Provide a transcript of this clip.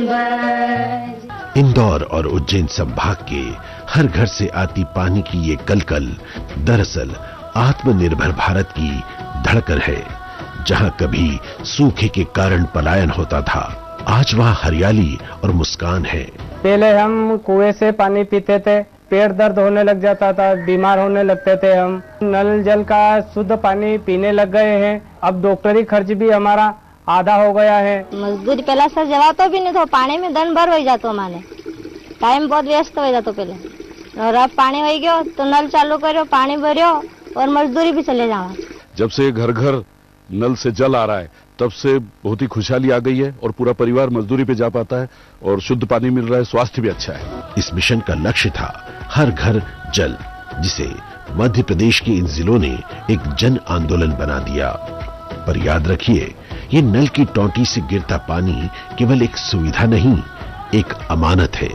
इंदौर और उज्जैन संभाग के हर घर से आती पानी की ये कलकल दरअसल आत्मनिर्भर भारत की धड़कन है। जहां कभी सूखे के कारण पलायन होता था, आज वहां हरियाली और मुस्कान है। पहले हम कुएं से पानी पीते थे, पेट दर्द होने लग जाता था, बीमार होने लगते थे। हम नल जल का शुद्ध पानी पीने लग गए हैं। अब डॉक्टरी खर्च भी हमारा आधा हो गया है। मजदूरी पहला सर जवा तो भी नहीं था, पानी में दिन भर हो जातो, माने टाइम बहुत व्यस्त हो जातो पहले। और अब पानी हो गयो तो नल चालू करो, पानी भरियो और मजदूरी भी चले जाओ। जब से घर घर नल से जल आ रहा है, तब से बहुत ही खुशहाली आ गई है और पूरा परिवार मजदूरी पे जा पाता है और शुद्ध पानी मिल रहा है, स्वास्थ्य भी अच्छा है। इस मिशन का लक्ष्य था हर घर जल, जिसे मध्य प्रदेश के इन जिलों ने एक जन आंदोलन बना दिया। पर याद रखिए, ये नल की टोंटी से गिरता पानी केवल एक सुविधा नहीं, एक अमानत है।